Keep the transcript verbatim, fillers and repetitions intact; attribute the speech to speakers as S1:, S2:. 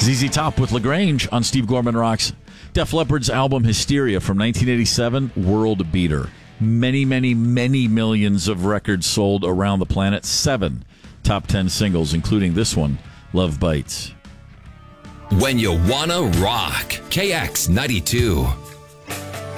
S1: Z Z Top with LaGrange on Steve Gorman Rocks. Def Leppard's album Hysteria from nineteen eighty-seven, world beater. Many, many, many millions of records sold around the planet. Seven top ten singles, including this one, Love Bites.
S2: When you wanna rock, K X ninety-two.